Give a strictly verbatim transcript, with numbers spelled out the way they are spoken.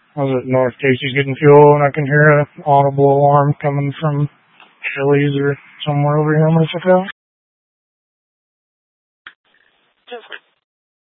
I was at North Casey's getting fuel, and I can hear an audible alarm coming from Chili's or somewhere over here in Mexico. Just